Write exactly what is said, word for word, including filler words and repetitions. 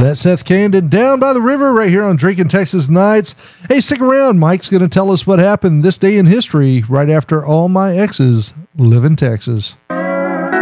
That's Seth Candon, Down by the River, right here on Drinking Texas Nights. Hey, stick around. Mike's going to tell us what happened this day in history right after All My Exes Live in Texas.